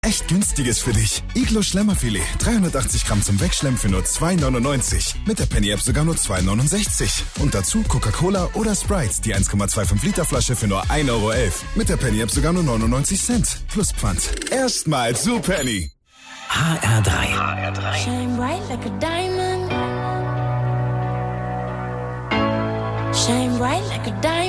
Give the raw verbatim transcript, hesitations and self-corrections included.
Echt günstiges für dich. Iglo Schlemmerfilet, dreihundertachtzig Gramm zum Wegschlemmen für nur zwei neunundneunzig. Mit der Penny-App sogar nur zwei neunundsechzig. Und dazu Coca-Cola oder Sprite, die eins Komma fünfundzwanzig Liter Flasche für nur ein Euro elf. Mit der Penny-App sogar nur neunundneunzig Cent. Plus Pfand. Erstmal zu Penny. H R drei. H R drei. Shine bright like a diamond. Shine bright like a diamond.